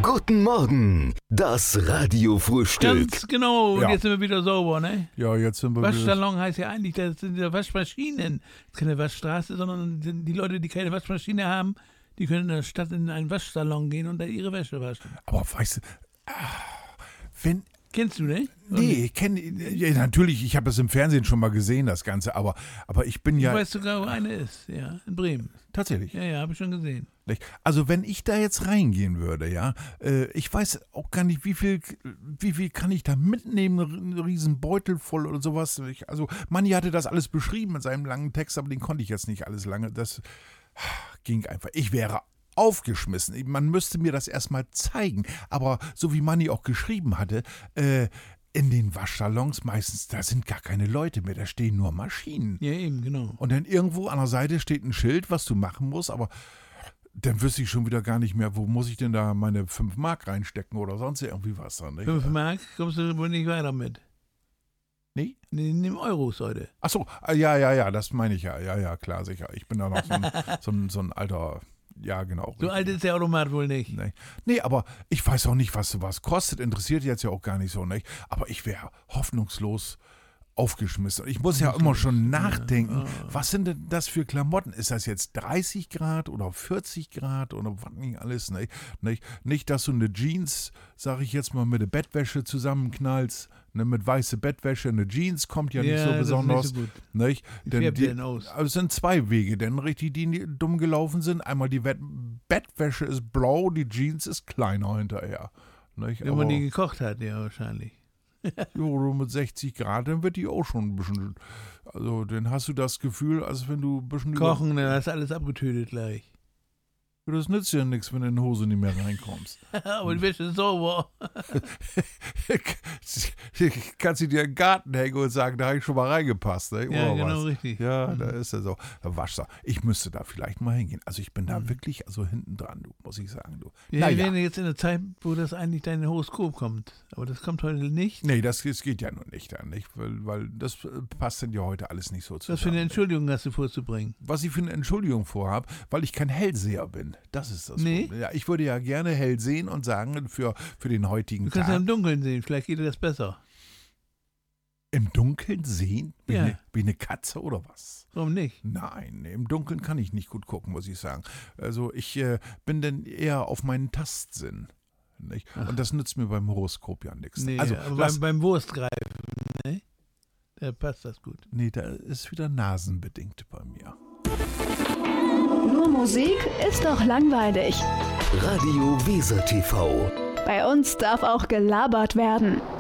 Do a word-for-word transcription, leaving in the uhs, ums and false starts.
Guten Morgen, das Radiofrühstück. Ganz genau, und Ja. jetzt sind wir wieder sauber, ne? Ja, jetzt sind wir wieder. Waschsalon heißt ja eigentlich, das sind ja Waschmaschinen. Das ist keine Waschstraße, sondern die Leute, die keine Waschmaschine haben, die können in der Stadt in einen Waschsalon gehen und da ihre Wäsche waschen. Aber weißt du, ah, wenn. Kennst du, ne? Nee, ich kenne. Ja, natürlich, ich habe das im Fernsehen schon mal gesehen, das Ganze, aber, aber ich bin Ich ja. weiß sogar, wo eine ist, ja, in Bremen. Tatsächlich. Ja, ja, habe ich schon gesehen. Also wenn ich da jetzt reingehen würde, ja, äh, ich weiß auch gar nicht, wie viel, wie viel kann ich da mitnehmen, einen riesen Beutel voll oder sowas. Ich, also Manni hatte das alles beschrieben mit seinem langen Text, aber den konnte ich jetzt nicht alles lange. Das ging einfach. Ich wäre aufgeschmissen. Man müsste mir das erstmal zeigen. Aber so wie Manni auch geschrieben hatte, äh, in den Waschsalons meistens, da sind gar keine Leute mehr, da stehen nur Maschinen. Ja, eben, genau. Und dann irgendwo an der Seite steht ein Schild, was du machen musst, aber dann wüsste ich schon wieder gar nicht mehr, wo muss ich denn da meine fünf Mark reinstecken oder sonst irgendwie was dann. Nicht? Fünf Mark kommst du wohl nicht weiter mit. Nee? Nee, nimm Euros heute. Ach so, ah, ja, ja, ja, das meine ich ja. Ja, ja, klar, sicher. Ich bin da noch so ein, so ein, so ein alter, ja, genau. So alt ist der Automat wohl nicht. Nee. nee, aber ich weiß auch nicht, was sowas kostet. Interessiert jetzt ja auch gar nicht so, nicht? Aber ich wäre hoffnungslos aufgeschmissen. Ich muss ja immer schon nachdenken, was sind denn das für Klamotten? Ist das jetzt dreißig Grad oder vierzig Grad oder was nicht alles? Nicht, nicht, nicht dass du eine Jeans, sag ich jetzt mal, mit der Bettwäsche zusammenknallst, ne, mit weiße Bettwäsche, eine Jeans kommt ja, nicht Ja, so das ist besonders. nicht so gut. Nicht? Wie Denn färbt die, die denn aus? also es sind zwei Wege, denn richtig, die, die dumm gelaufen sind. Einmal die Wett- Bettwäsche ist blau, die Jeans ist kleiner hinterher. Nicht? Wenn man die gekocht hat, ja, wahrscheinlich. Jo, mit sechzig Grad, dann wird die auch schon ein bisschen, also dann hast du das Gefühl, als wenn du ein bisschen Kochen, dann hast du alles abgetötet gleich. über, das nützt ja nichts, wenn du in die Hose nicht mehr reinkommst. Aber die Wäsche ist sauber. Kannst du dir einen Garten hängen und sagen, da habe ich schon mal reingepasst, ne? Ja, Oder genau, was? richtig. Ja, Mhm. da ist er so. Der Waschsau. Ich müsste da vielleicht mal hingehen. Also ich bin da Mhm. wirklich also hinten dran, du, muss ich sagen, du. Wir Naja. wären jetzt in der Zeit, wo das eigentlich dein Horoskop kommt. Aber das kommt heute nicht. Nee, das, das geht ja nun nicht an, nicht? Weil, weil das äh, passt denn ja heute alles nicht so zusammen. Was für eine Entschuldigung hast du vorzubringen? Was ich für eine Entschuldigung vorhabe, weil ich kein Hellseher bin. Das ist das Nee? Problem. Ja, ich würde ja gerne hell sehen und sagen, für, für den heutigen Du kannst ja Tag. im Dunkeln sehen, vielleicht geht dir das besser. Im Dunkeln sehen? Wie, Ja. eine, wie eine Katze oder was? Warum nicht? Nein, im Dunkeln kann ich nicht gut gucken, muss ich sagen. Also ich äh, bin dann eher auf meinen Tastsinn. Nicht? Und das nützt mir beim Horoskop ja nichts. Nee, also, aber lass, beim, beim Wurstgreifen, ne? Da passt das gut. nee, da ist wieder nasenbedingt bei mir. Nur Musik ist doch langweilig. Radio Weser T V. Bei uns darf auch gelabert werden.